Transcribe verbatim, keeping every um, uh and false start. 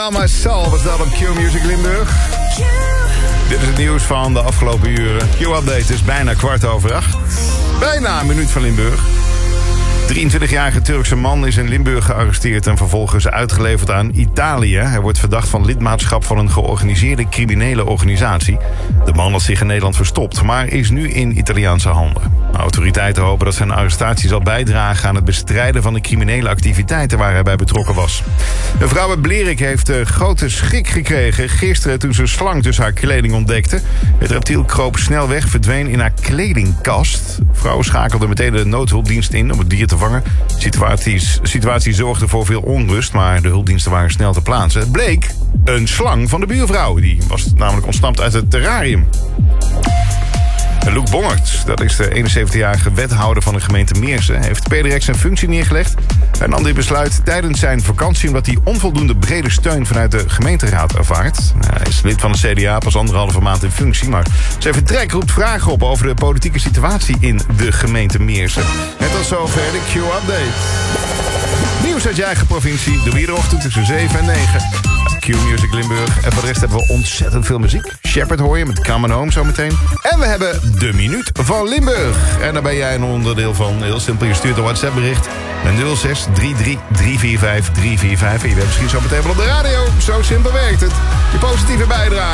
On My Soul was dat op Q Music Limburg. Dit is het nieuws van de afgelopen uren. Q-update is bijna kwart over acht. Bijna een minuut van Limburg. drieëntwintigjarige Turkse man is in Limburg gearresteerd en vervolgens uitgeleverd aan Italië. Hij wordt verdacht van lidmaatschap van een georganiseerde criminele organisatie. De man had zich in Nederland verstopt, maar is nu in Italiaanse handen. De autoriteiten hopen dat zijn arrestatie zal bijdragen aan het bestrijden van de criminele activiteiten waar hij bij betrokken was. Een vrouw uit Blerik heeft uh, grote schrik gekregen gisteren toen ze een slang tussen haar kleding ontdekte. Het reptiel kroop snel weg, verdween in haar kledingkast. De vrouw schakelde meteen de noodhulpdienst in om het dier te vangen. De situatie, situatie zorgde voor veel onrust, maar de hulpdiensten waren snel te plaatsen. Het bleek een slang van de buurvrouw. Die was namelijk ontsnapt uit het terrarium. Loek Bongert, dat is de eenenzeventigjarige wethouder van de gemeente Meersen, heeft per direct zijn functie neergelegd. Hij nam dit besluit tijdens zijn vakantie omdat hij onvoldoende brede steun vanuit de gemeenteraad ervaart. Hij is lid van de C D A, pas anderhalve maand in functie, maar zijn vertrek roept vragen op over de politieke situatie in de gemeente Meersen. En tot zover de Q-update. Nieuws uit je eigen provincie, de iedere tussen zeven en negen. Q-Music Limburg. En voor de rest hebben we ontzettend veel muziek. Shepherd hoor je met Come Home zometeen. En we hebben de Minuut van Limburg. En daar ben jij een onderdeel van. Heel simpel, je stuurt een WhatsApp bericht naar nul zes drie drie drie vier vijf drie vier vijf. En je bent misschien zo meteen wel op de radio. Zo simpel werkt het. Je positieve bijdrage.